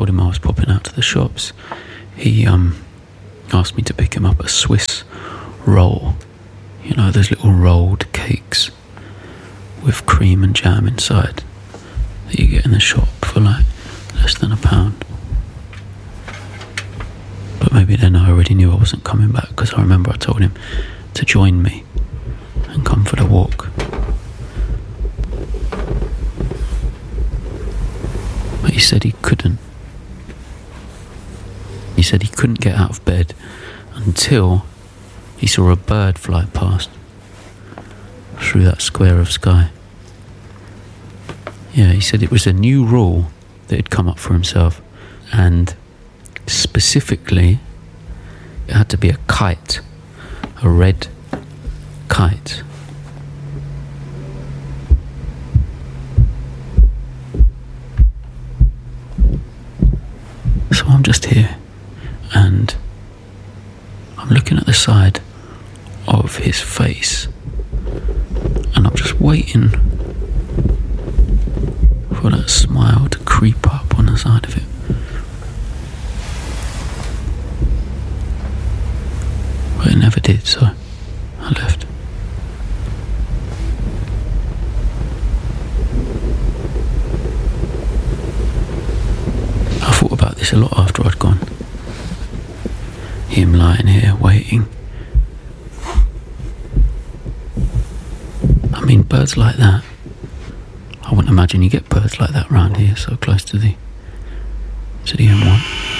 told him I was popping out to the shops, he asked me to pick him up a Swiss roll. You know, those little rolled cakes with cream and jam inside that you get in the shop for like less than £1. But maybe then I already knew I wasn't coming back, because I remember I told him to join me and come for the walk. But he said he couldn't. He said he couldn't get out of bed until he saw a bird fly past through that square of sky. Yeah, he said it was a new rule that had come up for himself, and specifically it had to be a kite, a red kite. So I'm just here and I'm looking at the side of his face and I'm just waiting for that smile to creep up on the side of it. But it never did, so I left. I thought about this a lot after I'd gone. Him lying here waiting. I mean, birds like that, I wouldn't imagine you get birds like that around here so close to the M1.